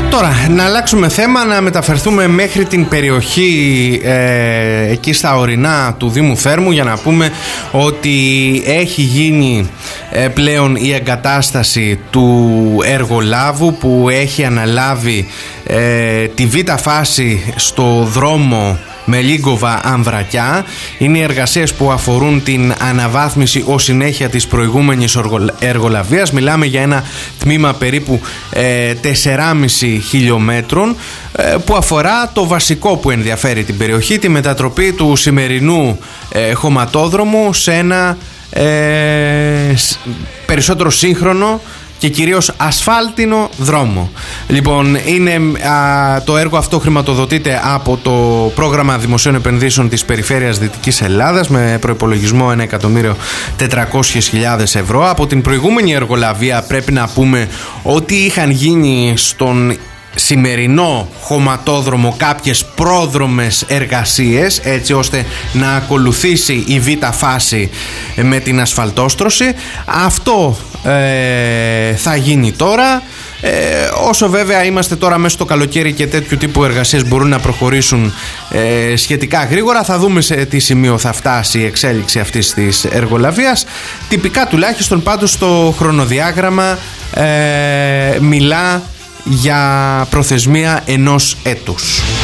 Τώρα, να αλλάξουμε θέμα, να μεταφερθούμε μέχρι την περιοχή εκεί στα ορεινά του Δήμου Θέρμου, για να πούμε ότι έχει γίνει πλέον η εγκατάσταση του εργολάβου που έχει αναλάβει τη β' φάση στο δρόμο Μελίγκοβα-Αμβρακιά. Είναι οι εργασίες που αφορούν την αναβάθμιση ως συνέχεια της προηγούμενης εργολαβίας. Μιλάμε για ένα τμήμα περίπου 4,5 χιλιόμετρων που αφορά το βασικό που ενδιαφέρει την περιοχή, τη μετατροπή του σημερινού χωματόδρομου σε ένα περισσότερο σύγχρονο και κυρίως ασφάλτινο δρόμο. Λοιπόν, το έργο αυτό χρηματοδοτείται από το πρόγραμμα δημοσίων επενδύσεων της Περιφέρειας Δυτικής Ελλάδας με προϋπολογισμό 1.400.000 ευρώ. Από την προηγούμενη εργολαβία πρέπει να πούμε ότι είχαν γίνει στον σημερινό χωματόδρομο κάποιες πρόδρομες εργασίες, έτσι ώστε να ακολουθήσει η β' φάση με την ασφαλτόστρωση. Αυτό θα γίνει τώρα, όσο βέβαια είμαστε τώρα μέσα στο καλοκαίρι και τέτοιου τύπου εργασίες μπορούν να προχωρήσουν σχετικά γρήγορα. Θα δούμε σε τι σημείο θα φτάσει η εξέλιξη αυτής της εργολαβίας. Τυπικά τουλάχιστον πάντως το χρονοδιάγραμμα μιλά για προθεσμία 1 έτους.